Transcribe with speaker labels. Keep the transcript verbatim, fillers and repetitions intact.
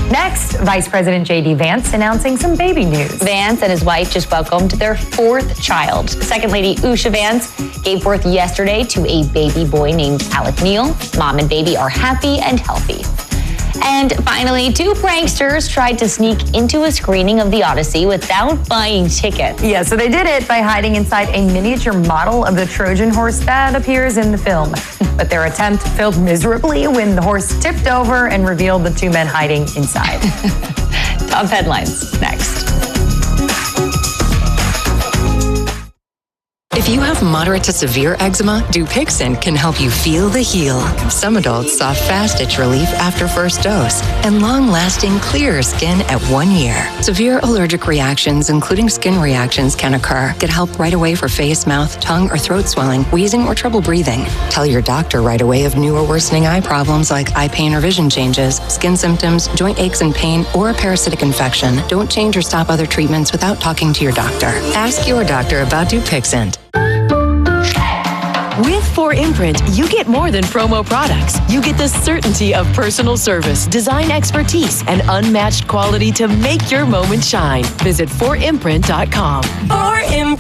Speaker 1: Next, Vice President J D Vance announcing some baby news.
Speaker 2: Vance and his wife just welcomed their fourth child. Second Lady Usha Vance gave birth yesterday to a baby boy named Alec Neal. Mom and baby are happy and healthy. And finally, two pranksters tried to sneak into a screening of The Odyssey without buying tickets.
Speaker 1: Yeah, so they did it by hiding inside a miniature model of the Trojan horse that appears in the film. But their attempt failed miserably when the horse tipped over and revealed the two men hiding inside.
Speaker 2: Top headlines next.
Speaker 3: If you have moderate to severe eczema, Dupixent can help you feel the heal. Some adults saw fast itch relief after first dose and long-lasting clear skin at one year. Severe allergic reactions, including skin reactions, can occur. Get help right away for face, mouth, tongue, or throat swelling, wheezing, or trouble breathing. Tell your doctor right away of new or worsening eye problems like eye pain or vision changes, skin symptoms, joint aches and pain, or a parasitic infection. Don't change or stop other treatments without talking to your doctor. Ask your doctor about Dupixent.
Speaker 4: With four imprint, you get more than promo products. You get the certainty of personal service, design expertise, and unmatched quality to make your moment shine. Visit four imprint dot com. four imprint